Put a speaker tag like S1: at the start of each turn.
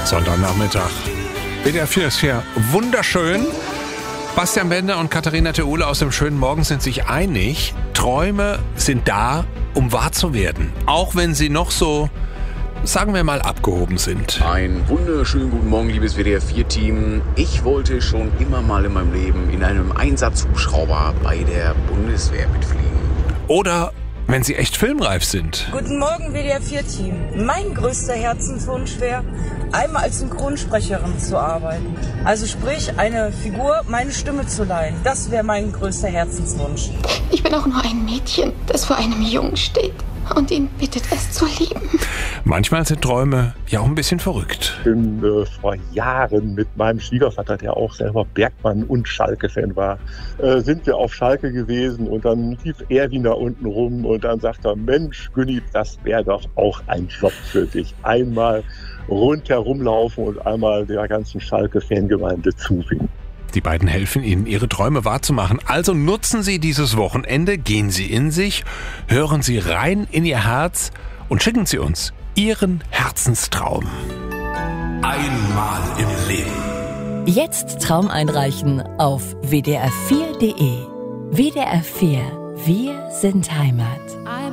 S1: Sonntagnachmittag. WDR 4 ist hier wunderschön. Bastian Bender und Katharina Theule aus dem schönen Morgen sind sich einig. Träume sind da, um wahr zu werden. Auch wenn sie noch so, sagen wir mal, abgehoben sind.
S2: Einen wunderschönen guten Morgen, liebes WDR 4-Team. Ich wollte schon immer mal in meinem Leben in einem Einsatzhubschrauber bei der Bundeswehr mitfliegen.
S1: Oder wenn sie echt filmreif sind.
S3: Guten Morgen, WDR 4-Team. Mein größter Herzenswunsch wäre, einmal als Synchronsprecherin zu arbeiten. Also sprich, eine Figur, meine Stimme zu leihen. Das wäre mein größter Herzenswunsch.
S4: Ich bin auch nur ein Mädchen, das vor einem Jungen steht und ihn bittet, es zu lieben.
S1: Manchmal sind Träume ja auch ein bisschen verrückt.
S5: Ich bin vor Jahren mit meinem Schwiegervater, der auch selber Bergmann und Schalke-Fan war, sind wir auf Schalke gewesen und dann lief Erwin da unten rum und dann sagt er, Mensch, Günni, das wäre doch auch ein Job für dich. Einmal rundherum laufen und einmal der ganzen Schalke-Fangemeinde zuwinken.
S1: Die beiden helfen Ihnen, Ihre Träume wahrzumachen. Also nutzen Sie dieses Wochenende, gehen Sie in sich, hören Sie rein in Ihr Herz und schicken Sie uns Ihren Herzenstraum.
S6: Einmal im Leben.
S7: Jetzt Traum einreichen auf wdr4.de. WDR 4, wir sind Heimat.